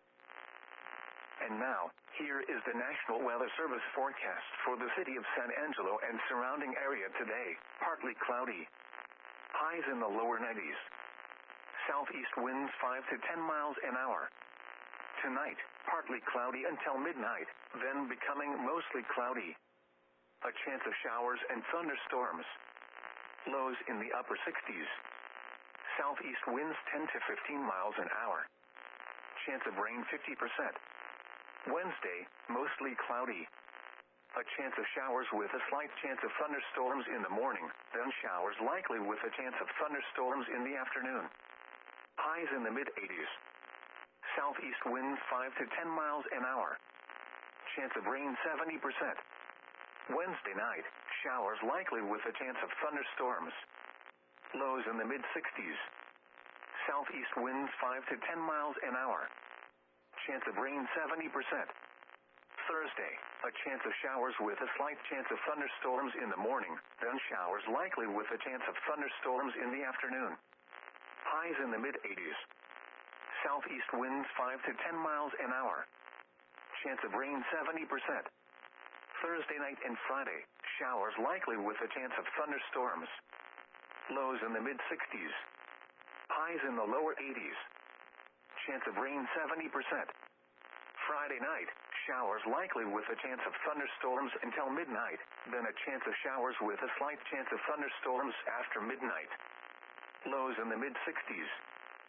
And now, here is the National Weather Service forecast for the city of San Angelo and surrounding area today. Partly cloudy. Highs in the lower nineties. Southeast winds five to ten miles an hour. Tonight, partly cloudy until midnight, then becoming mostly cloudy. A chance of showers and thunderstorms. Lows in the upper sixties. Southeast winds ten to fifteen miles an hour. Chance of rain fifty percent. Wednesday, mostly cloudy. A chance of showers with a slight chance of thunderstorms in the morning, then showers likely with a chance of thunderstorms in the afternoon. Highs in the mid-eighties. Southeast winds five to ten miles an hour. Chance of rain seventy percent. Wednesday night, showers likely with a chance of thunderstorms. Lows in the mid-sixties. Southeast winds five to ten miles an hour. Chance of rain seventy percent. Thursday, a chance of showers with a slight chance of thunderstorms in the morning, then showers likely with a chance of thunderstorms in the afternoon. Highs in the mid-eighties. Southeast winds five to ten miles an hour. Chance of rain seventy percent. Thursday night and Friday, showers likely with a chance of thunderstorms. Lows in the mid-sixties. Highs in the lower eighties. Chance of rain seventy percent. Friday night, showers likely with a chance of thunderstorms until midnight, then a chance of showers with a slight chance of thunderstorms after midnight. Lows in the mid-sixties.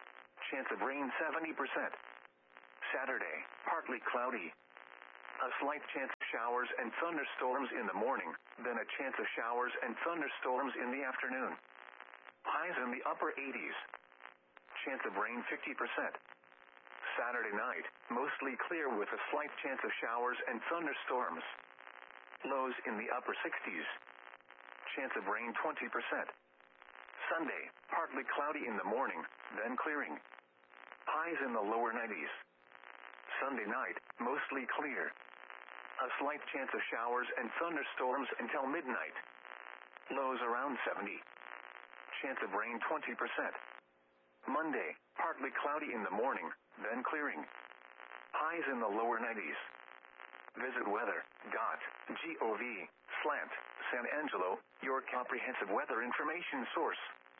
Chance of rain seventy percent. Saturday, partly cloudy. A slight chance of showers and thunderstorms in the morning, then a chance of showers and thunderstorms in the afternoon. Highs in the upper eighties. Chance of rain fifty percent. Saturday night, mostly clear with a slight chance of showers and thunderstorms. Lows in the upper sixties. Chance of rain twenty percent. Sunday, partly cloudy in the morning, then clearing. Highs in the lower nineties. Sunday night, mostly clear. A slight chance of showers and thunderstorms until midnight. Lows around seventy. Chance of rain twenty percent. Monday, partly cloudy in the morning, then clearing. Highs in the lower nineties. Visit weather dot gov slash San Angelo, your comprehensive weather information source.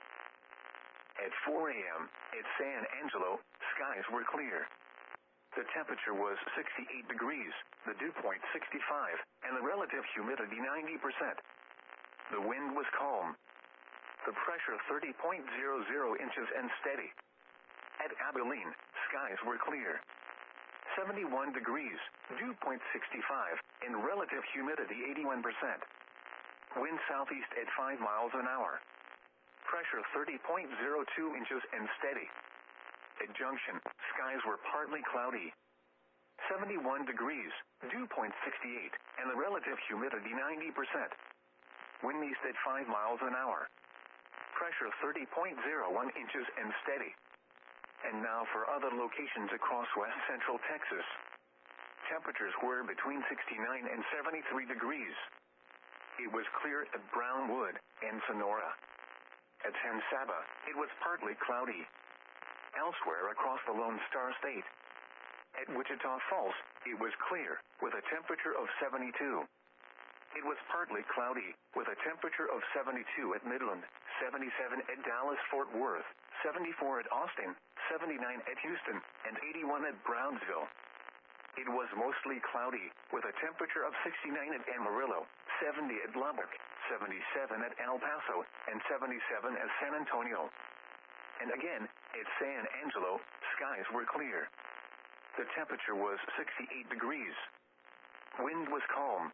At four a.m. at San Angelo, skies were clear. The temperature was sixty-eight degrees, the dew point sixty-five, and the relative humidity ninety percent. The wind was calm. The pressure thirty point zero zero inches and steady. At Abilene, skies were clear. seventy-one degrees, dew point sixty-five, and relative humidity eighty-one percent. Wind southeast at five miles an hour. Pressure thirty point zero two inches and steady. At Junction, skies were partly cloudy. seventy-one degrees, dew point sixty-eight, and the relative humidity ninety percent. Wind east at five miles an hour. Pressure thirty point zero one inches and steady. And now for other locations across west central Texas. Temperatures were between sixty-nine and seventy-three degrees. It was clear at Brownwood and Sonora. At San Saba, it was partly cloudy. Elsewhere across the Lone Star State. At Wichita Falls, it was clear, with a temperature of seventy-two. It was partly cloudy, with a temperature of seventy-two at Midland, seventy-seven at Dallas-Fort Worth, seventy-four at Austin, seventy-nine at Houston, and eighty-one at Brownsville. It was mostly cloudy, with a temperature of sixty-nine at Amarillo, seventy at Lubbock, seventy-seven at El Paso, and seventy-seven at San Antonio. And again, at San Angelo, skies were clear. The temperature was sixty-eight degrees. Wind was calm.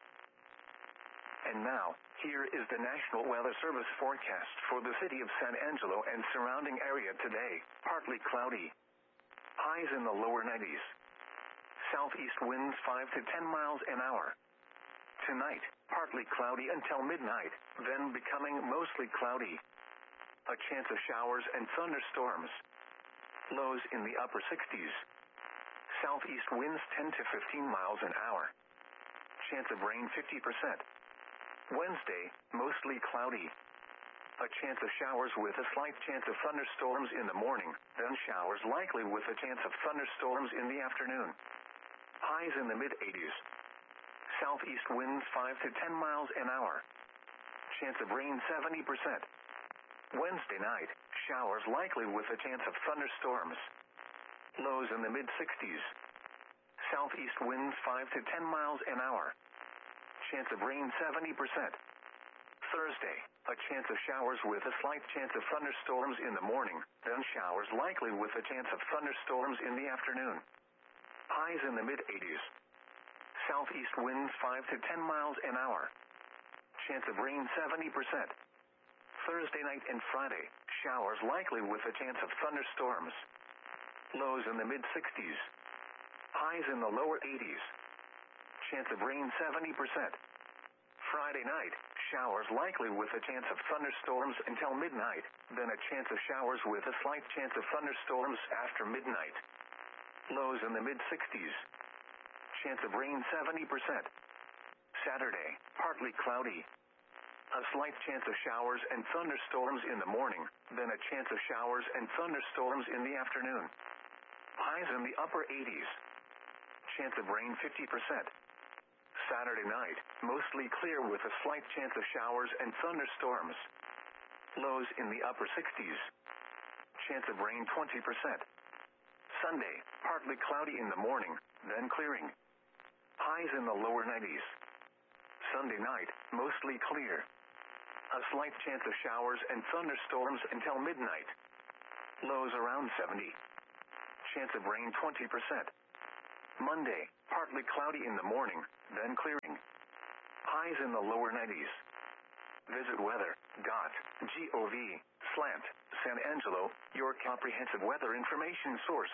And now, here is the National Weather Service forecast for the city of San Angelo and surrounding area today. Partly cloudy. Highs in the lower nineties. Southeast winds five to ten miles an hour. Tonight, partly cloudy until midnight, then becoming mostly cloudy. A chance of showers and thunderstorms. Lows in the upper sixties. Southeast winds ten to fifteen miles an hour. Chance of rain fifty percent. Wednesday, mostly cloudy. A chance of showers with a slight chance of thunderstorms in the morning, then showers likely with a chance of thunderstorms in the afternoon. Highs in the mid-eighties. Southeast winds five to ten miles an hour. Chance of rain seventy percent. Wednesday night, showers likely with a chance of thunderstorms. Lows in the mid-sixties. Southeast winds five to ten miles an hour. Chance of rain seventy percent. Thursday, a chance of showers with a slight chance of thunderstorms in the morning, then showers likely with a chance of thunderstorms in the afternoon. Highs in the mid-eighties. Southeast winds five to ten miles an hour. Chance of rain seventy percent. Thursday night and Friday, showers likely with a chance of thunderstorms. Lows in the mid-sixties. Highs in the lower eighties. Chance of rain seventy percent. Friday night, showers likely with a chance of thunderstorms until midnight, then a chance of showers with a slight chance of thunderstorms after midnight. Lows in the mid-sixties. Chance of rain seventy percent. Saturday, partly cloudy. A slight chance of showers and thunderstorms in the morning, then a chance of showers and thunderstorms in the afternoon. Highs in the upper eighties. Chance of rain fifty percent. Saturday night, mostly clear with a slight chance of showers and thunderstorms. Lows in the upper sixties. Chance of rain twenty percent. Sunday, partly cloudy in the morning, then clearing. Highs in the lower nineties. Sunday night, mostly clear. A slight chance of showers and thunderstorms until midnight. Lows around seventy. Chance of rain twenty percent. Monday, partly cloudy in the morning, then clearing. Highs in the lower nineties. Visit weather dot gov slash San Angelo, your comprehensive weather information source.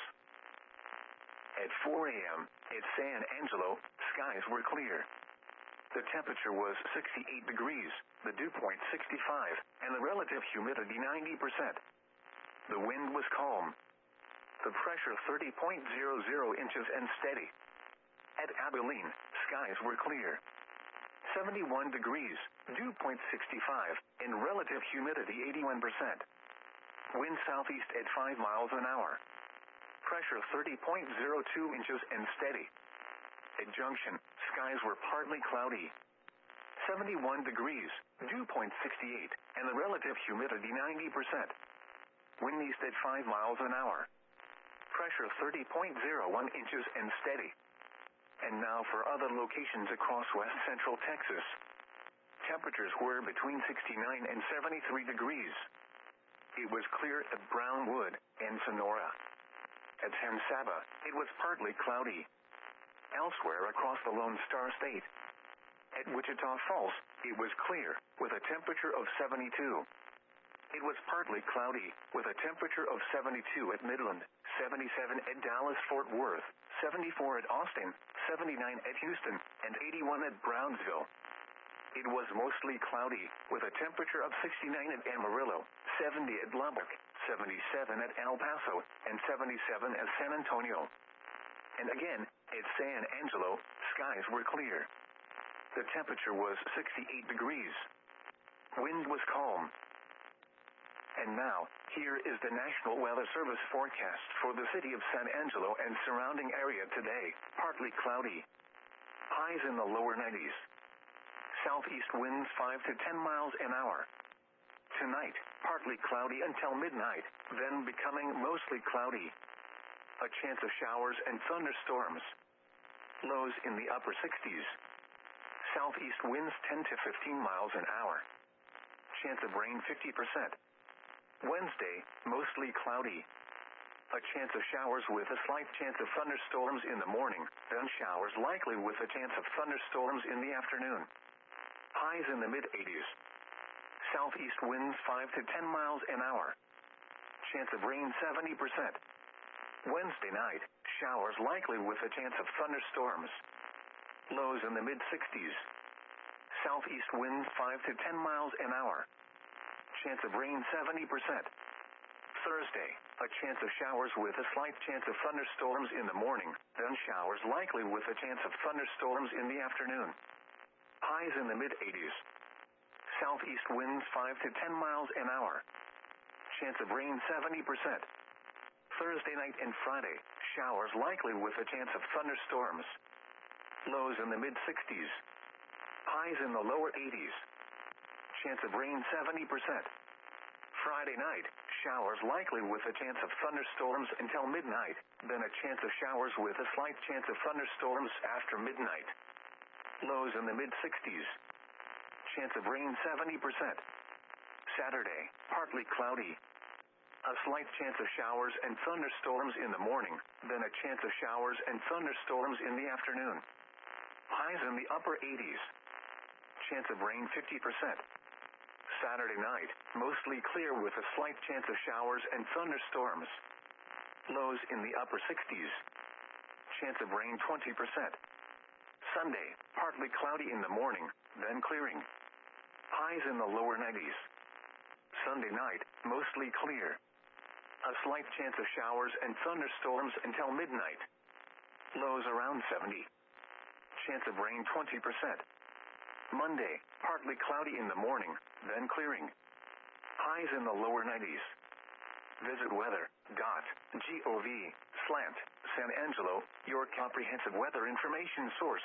At four a.m. at San Angelo, skies were clear. The temperature was sixty-eight degrees, the dew point sixty-five, and the relative humidity ninety percent. The wind was calm. The pressure thirty point zero zero inches and steady. At Abilene, skies were clear. seventy-one degrees, dew point sixty-five, and relative humidity eighty-one percent. Wind southeast at five miles an hour. Pressure thirty point zero two inches and steady. At Junction, skies were partly cloudy. seventy-one degrees, dew point sixty-eight, and the relative humidity ninety percent. Wind east at five miles an hour. Pressure thirty point zero one inches and steady. And now for other locations across west central Texas. Temperatures were between sixty-nine and seventy-three degrees. It was clear at Brownwood and Sonora. At San Saba, it was partly cloudy. Elsewhere across the Lone Star State. At Wichita Falls, it was clear, with a temperature of seventy-two. It was partly cloudy, with a temperature of seventy-two at Midland, seventy-seven at Dallas-Fort Worth, seventy-four at Austin, seventy-nine at Houston, and eighty-one at Brownsville. It was mostly cloudy, with a temperature of sixty-nine at Amarillo, seventy at Lubbock, seventy-seven at El Paso, and seventy-seven at San Antonio. And again, at San Angelo, skies were clear. The temperature was sixty-eight degrees. Wind was calm. And now, here is the National Weather Service forecast for the city of San Angelo and surrounding area today. Partly cloudy. Highs in the lower nineties. Southeast winds five to ten miles an hour. Tonight, partly cloudy until midnight, then becoming mostly cloudy. A chance of showers and thunderstorms. Lows in the upper sixties. Southeast winds ten to fifteen miles an hour. Chance of rain fifty percent. Wednesday, mostly cloudy. A chance of showers with a slight chance of thunderstorms in the morning, then showers likely with a chance of thunderstorms in the afternoon. Highs in the mid-eighties. Southeast winds five to ten miles an hour. Chance of rain seventy percent. Wednesday night, showers likely with a chance of thunderstorms. Lows in the mid-sixties. Southeast winds five to ten miles an hour. Chance of rain seventy percent. Thursday, a chance of showers with a slight chance of thunderstorms in the morning, then showers likely with a chance of thunderstorms in the afternoon. Highs in the mid-eighties. Southeast winds five to ten miles an hour. Chance of rain seventy percent. Thursday night and Friday, showers likely with a chance of thunderstorms. Lows in the mid-sixties. Highs in the lower eighties. Chance of rain seventy percent. Friday night, showers likely with a chance of thunderstorms until midnight, then a chance of showers with a slight chance of thunderstorms after midnight. Lows in the mid-sixties. Chance of rain seventy percent. Saturday, partly cloudy. A slight chance of showers and thunderstorms in the morning, then a chance of showers and thunderstorms in the afternoon. Highs in the upper eighties. Chance of rain fifty percent. Saturday night, mostly clear with a slight chance of showers and thunderstorms. Lows in the upper sixties. Chance of rain twenty percent. Sunday, partly cloudy in the morning, then clearing. Highs in the lower nineties. Sunday night, mostly clear. A slight chance of showers and thunderstorms until midnight. Lows around seventy. Chance of rain twenty percent. Monday, partly cloudy in the morning, then clearing. Highs in the lower nineties. Visit weather dot gov slash San Angelo, your comprehensive weather information source.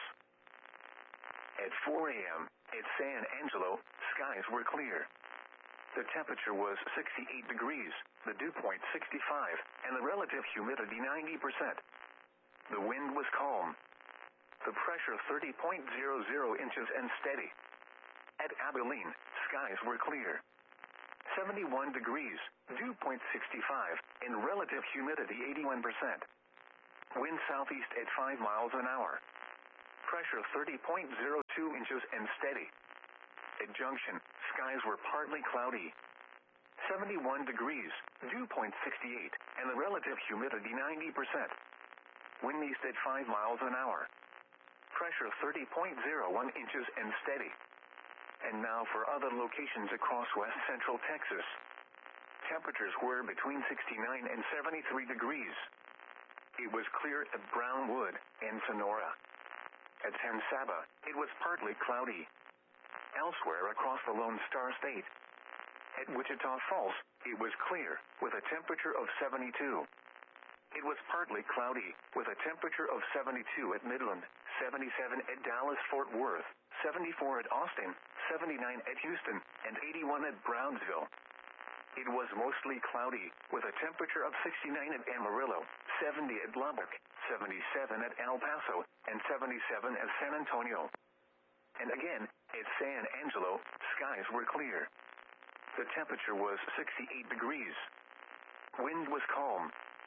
At four a.m. at San Angelo, skies were clear. The temperature was sixty-eight degrees, the dew point sixty-five, and the relative humidity ninety percent. The wind was calm. The pressure thirty point zero zero inches and steady. At Abilene, skies were clear. seventy-one degrees, dew point sixty-five, and relative humidity eighty-one percent. Wind southeast at five miles an hour. Pressure thirty point zero two inches and steady. At junction, skies were partly cloudy. seventy-one degrees, dew point sixty-eight, and the relative humidity ninety percent. Wind east at five miles an hour. Pressure thirty point zero one inches and steady. And now for other locations across west central Texas. Temperatures were between sixty-nine and seventy-three degrees. It was clear at Brownwood and Sonora. At San Saba, it was partly cloudy. Elsewhere across the Lone Star State. At Wichita Falls, it was clear, with a temperature of seventy-two. It was partly cloudy, with a temperature of seventy-two at Midland, seventy-seven at Dallas-Fort Worth, seventy-four at Austin, seventy-nine at Houston, and eighty-one at Brownsville. It was mostly cloudy, with a temperature of sixty-nine at Amarillo, seventy at Lubbock, seventy-seven at El Paso, and seventy-seven at San Antonio. And again, at San Angelo, skies were clear. The temperature was sixty-eight degrees. Wind was calm.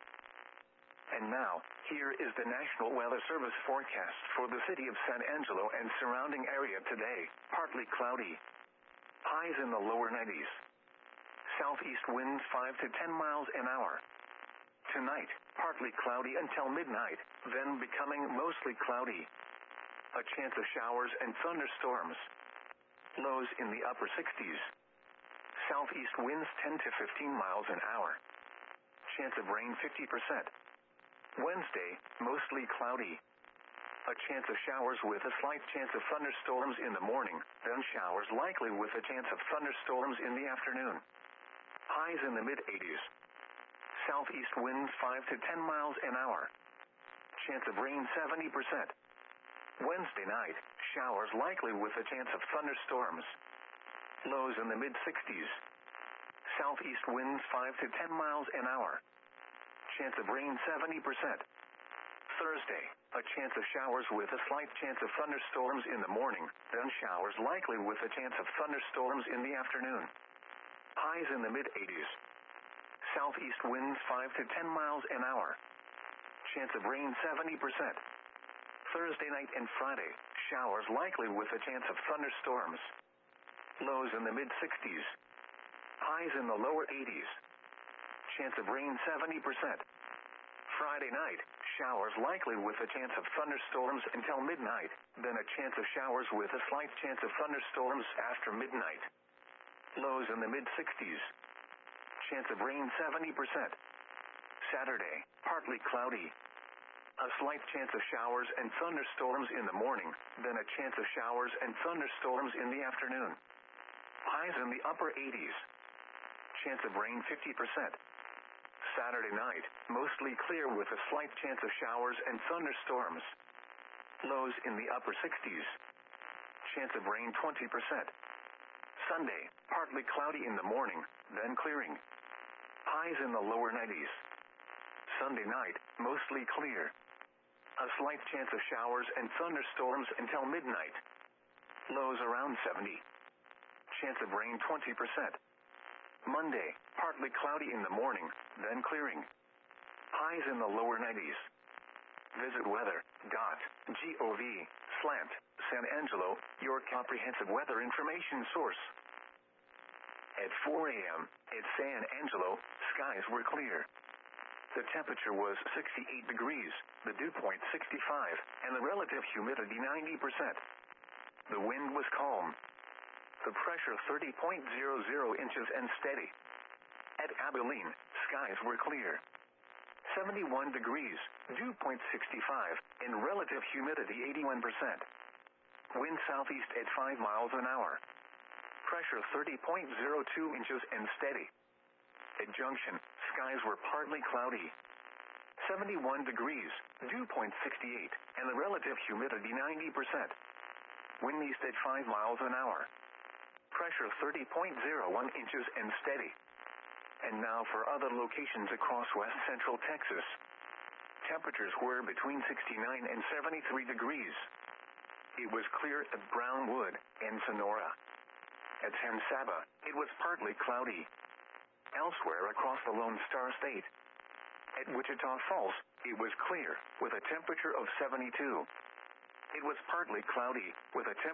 And now, here is the National Weather Service forecast for the city of San Angelo and surrounding area today. Partly cloudy. Highs in the lower nineties. Southeast winds five to ten miles an hour. Tonight, partly cloudy until midnight, then becoming mostly cloudy. A chance of showers and thunderstorms. Lows in the upper sixties. Southeast winds ten to fifteen miles an hour. Chance of rain fifty percent. Wednesday, mostly cloudy. A chance of showers with a slight chance of thunderstorms in the morning, then showers likely with a chance of thunderstorms in the afternoon. Highs in the mid-eighties. Southeast winds five to ten miles an hour. Chance of rain seventy percent. Wednesday night, showers likely with a chance of thunderstorms. Lows in the mid-sixties. Southeast winds five to ten miles an hour. Chance of rain seventy percent. Thursday, a chance of showers with a slight chance of thunderstorms in the morning, then showers likely with a chance of thunderstorms in the afternoon. Highs in the mid-eighties. Southeast winds five to ten miles an hour. Chance of rain seventy percent. Thursday night and Friday, showers likely with a chance of thunderstorms. Lows in the mid-sixties. Highs in the lower eighties. Chance of rain seventy percent. Friday night, showers likely with a chance of thunderstorms until midnight, then a chance of showers with a slight chance of thunderstorms after midnight. Lows in the mid-sixties. Chance of rain seventy percent. Saturday, partly cloudy. A slight chance of showers and thunderstorms in the morning, then a chance of showers and thunderstorms in the afternoon. Highs in the upper eighties. Chance of rain fifty percent. Saturday night, mostly clear with a slight chance of showers and thunderstorms. Lows in the upper sixties. Chance of rain twenty percent. Sunday, partly cloudy in the morning, then clearing. Highs in the lower nineties. Sunday night, mostly clear. A slight chance of showers and thunderstorms until midnight. Lows around seventy. Chance of rain twenty percent. Monday, partly cloudy in the morning, then clearing. Highs in the lower nineties. Visit weather dot gov slant San Angelo, your comprehensive weather information source. At four a.m., at San Angelo, skies were clear. The temperature was sixty-eight degrees, the dew point sixty-five, and the relative humidity ninety percent. The wind was calm. The pressure thirty point zero zero inches and steady. At Abilene, skies were clear. seventy-one degrees, dew point sixty-five, and relative humidity eighty-one percent. Wind southeast at five miles an hour. Pressure thirty point zero two inches and steady. At Junction, skies were partly cloudy. seventy-one degrees, dew point sixty-eight, and the relative humidity ninety percent. Wind east at five miles an hour. Pressure thirty point zero one inches and steady. And now for other locations across west central Texas. Temperatures were between sixty-nine and seventy-three degrees. It was clear at Brownwood and Sonora. At San Saba, it was partly cloudy. Elsewhere across the Lone Star State. At Wichita Falls, it was clear, with a temperature of seventy-two. It was partly cloudy, with a temperature